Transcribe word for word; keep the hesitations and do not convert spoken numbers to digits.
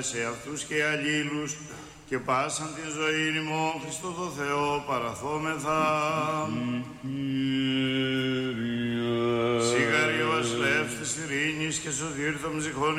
σε αυτούς και αλλήλους και πάσαν την ζωή ημών Χριστό το Θεό παραθόμεθα. Σιγαρή ο βασιλεύς της ειρήνης και σωτήρ των ψυχών